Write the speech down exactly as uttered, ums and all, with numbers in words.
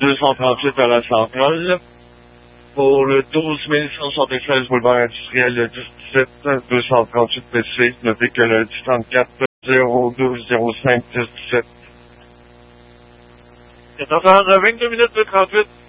deux cent trente-huit à la centrale. Pour le douze mille cent soixante-seize boulevard industriel, le dix-sept deux cent trente-huit P C, notez que le dix trente-quatre zéro douze zéro cinq dix dix-sept. quatorze heures vingt-deux minutes de trente-huit.